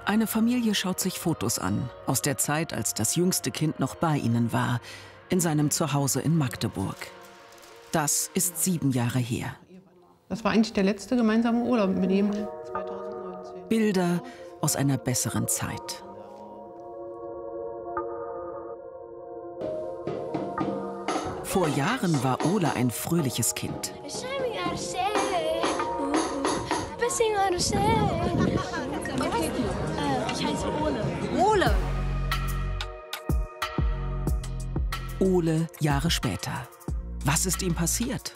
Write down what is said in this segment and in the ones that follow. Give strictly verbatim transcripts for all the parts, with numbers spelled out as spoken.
Eine Familie schaut sich Fotos an, aus der Zeit, als das jüngste Kind noch bei ihnen war, in seinem Zuhause in Magdeburg. Das ist sieben Jahre her. Das war eigentlich der letzte gemeinsame Urlaub mit ihm. zweitausendneunzehn. Bilder aus einer besseren Zeit. Vor Jahren war Ole ein fröhliches Kind. Ich heiße Ole. Ole! Ole Jahre später. Was ist ihm passiert?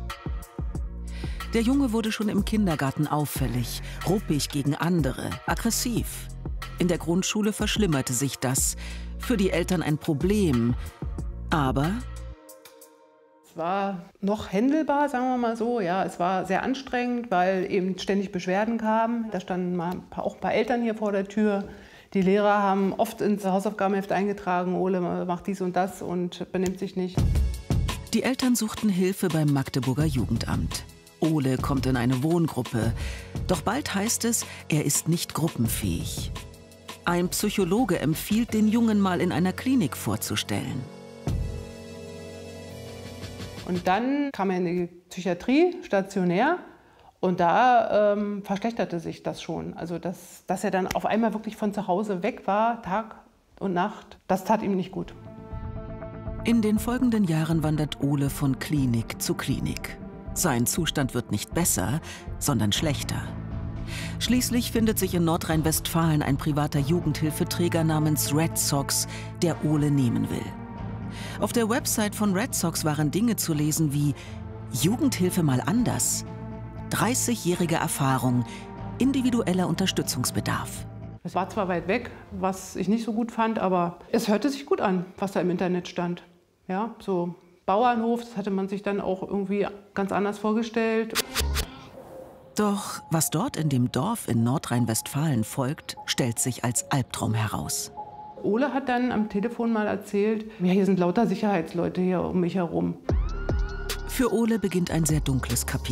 Der Junge wurde schon im Kindergarten auffällig, ruppig gegen andere, aggressiv. In der Grundschule verschlimmerte sich das. Für die Eltern ein Problem. Aber Es war noch händelbar, sagen wir mal so. Ja, es war sehr anstrengend, weil eben ständig Beschwerden kamen. Da standen mal ein paar, auch ein paar Eltern hier vor der Tür. Die Lehrer haben oft ins Hausaufgabenheft eingetragen, Ole macht dies und das und benimmt sich nicht. Die Eltern suchten Hilfe beim Magdeburger Jugendamt. Ole kommt in eine Wohngruppe. Doch bald heißt es, er ist nicht gruppenfähig. Ein Psychologe empfiehlt, den Jungen mal in einer Klinik vorzustellen. Und dann kam er in die Psychiatrie, stationär. Und da ähm, verschlechterte sich das schon. Also, dass, dass er dann auf einmal wirklich von zu Hause weg war, Tag und Nacht, das tat ihm nicht gut. In den folgenden Jahren wandert Ole von Klinik zu Klinik. Sein Zustand wird nicht besser, sondern schlechter. Schließlich findet sich in Nordrhein-Westfalen ein privater Jugendhilfeträger namens Red Sox, der Ole nehmen will. Auf der Website von Red Sox waren Dinge zu lesen wie Jugendhilfe mal anders, dreißigjährige Erfahrung, individueller Unterstützungsbedarf. Es war zwar weit weg, was ich nicht so gut fand, aber es hörte sich gut an, was da im Internet stand. Ja, so Bauernhof, das hatte man sich dann auch irgendwie ganz anders vorgestellt. Doch was dort in dem Dorf in Nordrhein-Westfalen folgt, stellt sich als Albtraum heraus. Ole hat dann am Telefon mal erzählt, ja, hier sind lauter Sicherheitsleute hier um mich herum. Für Ole beginnt ein sehr dunkles Kapitel.